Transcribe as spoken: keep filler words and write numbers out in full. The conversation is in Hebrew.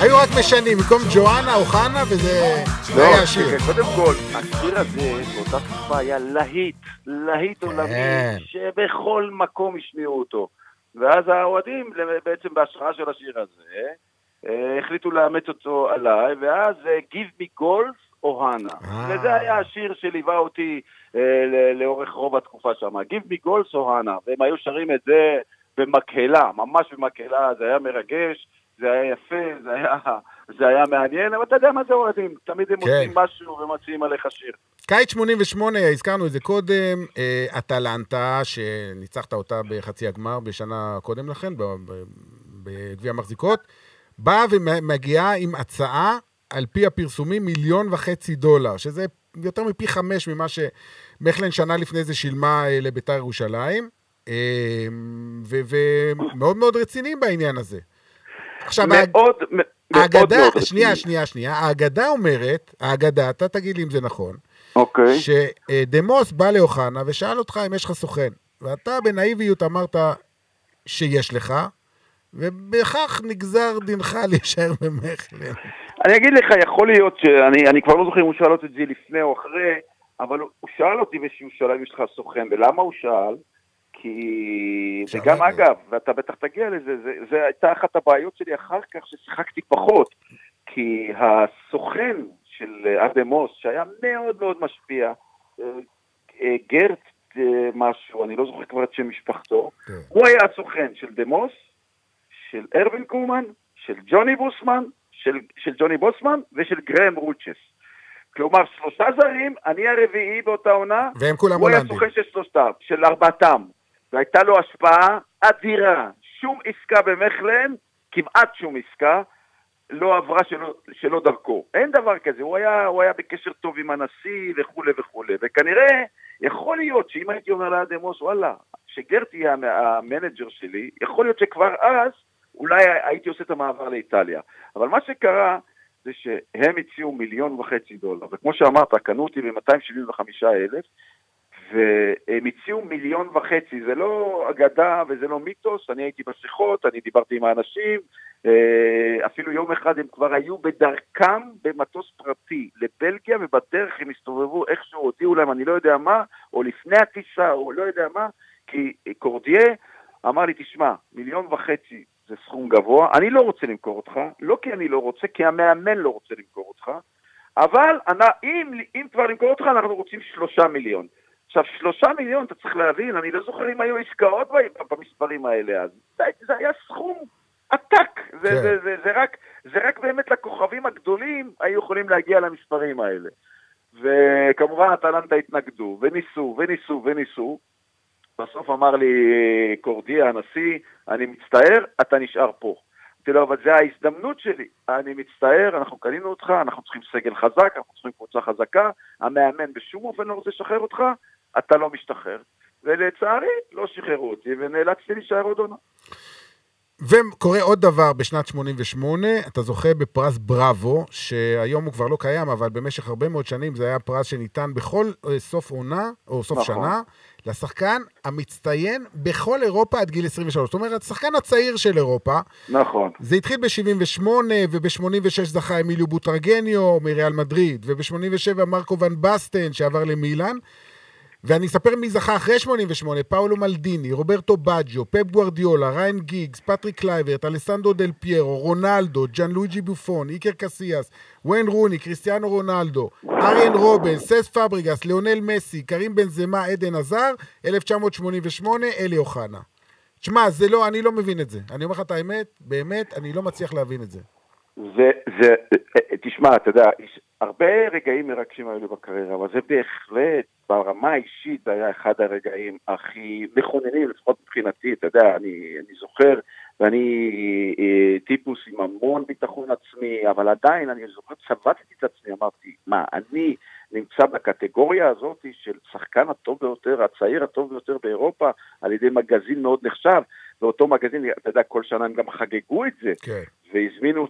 היו רק משנים, במקום ג'ואנה או חנה, וזה היה השיר. קודם כל, השיר הזה, באותה תקופה היה להיט, להיט עולמי, שבכל מקום השמיעו אותו. ואז האוהדים, בעצם בהשראה של השיר הזה, החליטו לאמץ אותו עליי, ואז Give me Golf או הנה. וזה היה השיר שליווה אותי לאורך רוב התקופה שם. Give me Golf או הנה. והם היו שרים את זה במקהלה, ממש במקהלה, זה היה מרגש, זה היה יפה, זה היה, זה היה מעניין, אבל אתה יודע מה זה אוהדים, תמיד הם כן. עושים משהו ומציעים עליך שיר. קיץ שמונים ושמונה, הזכרנו את זה קודם, אטלנטה, שניצחת אותה בחצי הגמר בשנה קודם לכן, בגביע המחזיקות, באה ומגיעה עם הצעה, על פי הפרסומים, מיליון וחצי דולר, שזה יותר מפי חמש ממה שמכלן שנה לפני זה שילמה לביתר ירושלים, ומאוד מאוד רציניים בעניין הזה. עכשיו, מאוד, האגדה, שנייה, שנייה, שנייה, האגדה אומרת, האגדה, אתה תגיד לי אם זה נכון, אוקיי. שדמוס בא לאוחנה ושאל אותך אם יש לך סוכן, ואתה בנאיביות אמרת שיש לך, ובכך נגזר דינך להישאר במכלן. אני אגיד לך, יכול להיות שאני אני כבר לא זוכר אם הוא שאל אותי את זה לפני או אחרי, אבל הוא שאל אותי בשביל שאל אם יש לך סוכן, ולמה הוא שאל? כי, וגם אגב, ואתה בטח תגיע לזה, זה, זה הייתה אחת הבעיות שלי אחר כך ששיחקתי פחות, כי הסוכן של אדמוס, שהיה מאוד מאוד משפיע, גרט משהו, אני לא זוכר כבר את שם משפחתו, הוא היה הסוכן של דמוס, של ארווין קומן, של ג'וני בוסמן, של, של ג'וני בוסמן ושל גרם רוצ'ס. כלומר, שלושה זרים, אני הרביעי באותה עונה, והם כולם הוא היה סוכן של שלושתם, של ארבעתם. והייתה לו השפעה אדירה. שום עסקה במכלן, כמעט שום עסקה, לא עברה שלא, שלא דרכו. אין דבר כזה, הוא היה, הוא היה בקשר טוב עם הנשיא וכו' וכו'. וכנראה, יכול להיות שאם הייתי אומר לאדמוס, וואלה, שגרט יהיה המנג'ר שלי, יכול להיות שכבר אז, אולי הייתי עושה את המעבר לאיטליה. אבל מה שקרה, זה שהם הציעו מיליון וחצי דולר, וכמו שאמרת, קנו אותי ב-מאתיים שבעים וחמישה אלף, והם הציעו מיליון וחצי, זה לא אגדה וזה לא מיתוס, אני הייתי בשיחות, אני דיברתי עם האנשים, אפילו יום אחד הם כבר היו בדרכם במטוס פרטי לבלגיה, ובדרך הם הסתובבו איכשהו, הודיעו להם, אני לא יודע מה, או לפני הטיסה, או לא יודע מה, כי קורדיה אמר לי, תשמע, מיליון וחצי, זה סכום גבוה, אני לא רוצה למכור אותך, לא כי אני לא רוצה, כי המאמן לא רוצה למכור אותך, אבל אני, אם, אם כבר למכור אותך, אנחנו רוצים שלושה מיליון. עכשיו, שלושה מיליון, אתה צריך להבין, אני לא זוכר אם היו עסקאות במספרים האלה, אז זה, זה היה סכום עתק, זה, כן. זה, זה, זה, רק, זה רק באמת לכוכבים הגדולים היו יכולים להגיע למספרים האלה. וכמובן, אטלנטה התנגדו, וניסו, וניסו, וניסו, בסוף אמר לי קורדיה, הנשיא, אני מצטער, אתה נשאר פה. אמרתי לו, אבל זה ההזדמנות שלי. אני מצטער, אנחנו קנינו אותך, אנחנו צריכים סגל חזק, אנחנו צריכים קבוצה חזקה, המאמן בשום אופן לא רוצה לשחרר אותך, אתה לא משתחרר. ולצערי, לא שחררו אותי, ונאלצתי להישאר עוד עונה. וקורה עוד דבר בשנת שמונים ושמונה, אתה זוכה בפרס בראבו, שהיום הוא כבר לא קיים, אבל במשך הרבה מאוד שנים זה היה פרס שניתן בכל סוף עונה, או סוף נכון. שנה, לשחקן המצטיין בכל אירופה עד גיל עשרים ושלוש. זאת אומרת, השחקן הצעיר של אירופה. נכון. זה התחיל ב-שבעים ושמונה, וב-שמונים ושש זכה אמיליו בוטרגניו מריאל מדריד, וב-שמונים ושבע מרקו ון בסטן שעבר למילאן, ואני אספר מי זכה אחרי שמונים ושמונה, פאולו מלדיני, רוברטו בג'ו, פפ גוארדיולה, ריין גיגס, פטריק קלייברט, אלסנדרו דל פיירו, רונלדו, ג'אן לואיג'י בופון, איקר קסיאס, וויין רוני, קריסטיאנו רונלדו, אריאן רובן, סס פאבריגס, ליאונל מסי, קרים בנזמה, עדן עזר, אלף תשע מאות שמונים ושמונה, אלי אוחנה. תשמע, זה לא, אני לא מבין את זה. אני אומר לך את האמת, באמת, אני לא מצליח להבין את זה. זה, זה, תשמע, אתה יודע, הרבה רגעים מרגשים האלו בקריירה, אבל זה בהחלט, ברמה האישית, זה היה אחד הרגעים הכי מכוננים, לפחות מבחינתי, אתה יודע, אני, אני זוכר, ואני אה, טיפוס עם המון ביטחון עצמי, אבל עדיין, אני זוכר, צבטתי את עצמי, אמרתי, מה, אני נמצא בקטגוריה הזאת של שחקן הטוב ביותר, הצעיר הטוב ביותר באירופה, על ידי מגזין מאוד נחשב, ואותו מגזין, אתה יודע, כל שנה הם גם חגגו את זה, כן. והזמינו